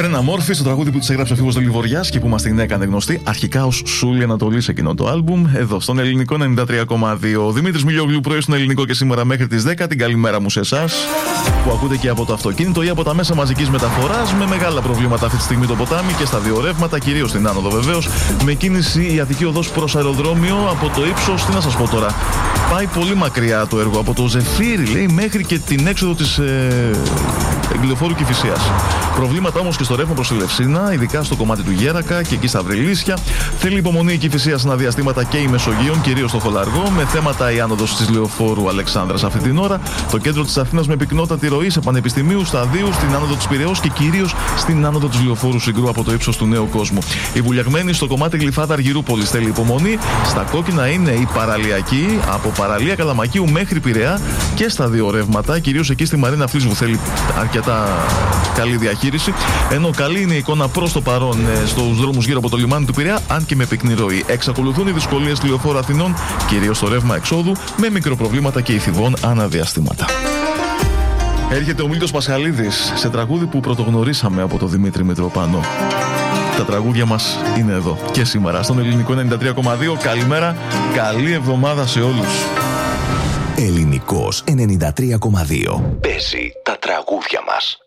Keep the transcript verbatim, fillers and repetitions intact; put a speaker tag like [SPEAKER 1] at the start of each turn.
[SPEAKER 1] Ρένα Μόρφη, στο τραγούδι που της έγραψε ο Φίβος Δελιβοριάς και που μας την έκανε γνωστή αρχικά ως Σούλη Ανατολής εκείνο το άλμπουμ, εδώ στον Ελληνικό ενενήντα τρία κόμμα δύο. Ο Δημήτρης Μιλιόγλου, πρωί στον Ελληνικό και σήμερα μέχρι τις δέκα. Την καλημέρα μου σε εσάς που ακούτε και από το αυτοκίνητο ή από τα μέσα μαζικής μεταφοράς. Με μεγάλα προβλήματα αυτή τη στιγμή το ποτάμι και στα δύο ρεύματα, κυρίως στην άνοδο βεβαίως. Με κίνηση η Αττική οδός προς αεροδρόμιο από το ύψος, τι να σας πω τώρα. Πάει πολύ μακριά το έργο από το Ζεφύρι, λέει, μέχρι και την έξοδο της ε, Εγκλιοφόρου Κηφισίας. Προβλήματα όμως και στο ρεύμα προς τη Λευσίνα, ειδικά στο κομμάτι του Γέρακα και εκεί στα Βρυλίσια. Θέλει υπομονή η Κηφισίας ανά διαστήματα και η Μεσογείων, κυρίως στο Χολαργό, με θέματα η άνοδος της Λεωφόρου Αλεξάνδρας αυτή την ώρα. Το κέντρο της Αθήνας με πυκνότατη ροή σε Πανεπιστημίου, Σταδίου, στην άνοδο της Πειραιώς και κυρίως στην άνοδο της Λεωφόρου Συγκρού από το ύψος του Νέου Κόσμου. Η Βουλιαγμένη στο κομμάτι Γλυφάδα Αργυρούπολης θέλει υπομονή. Στα κόκκινα είναι η παραλιακή, από παραλία Καλαμακίου μέχρι Πειραιά και στα δύο ρεύματα, κυρίως εκεί στη Μαρίνα Φλίσβου θέλει αρκετά καλή διαχείριση. Ενώ καλή είναι η εικόνα προς το παρόν στους δρόμους γύρω από το λιμάνι του Πειραιά, αν και με πυκνή ροή. Εξακολουθούν οι δυσκολίες Λεωφόρου Αθηνών, κυρίως στο ρεύμα εξόδου, με μικροπροβλήματα και υφηβών αναδιαστήματα. Έρχεται ο Μίλτος Πασχαλίδης σε τραγούδι που πρωτογνωρίσαμε από τον Δημήτρη Μητροπάνο. Τα τραγούδια μας είναι εδώ και σήμερα στον Ελληνικό ενενήντα τρία κόμμα δύο. Καλημέρα, καλή εβδομάδα σε όλους.
[SPEAKER 2] Ελληνικός ενενήντα τρία κόμμα δύο. Παίζει τα τραγούδια μας.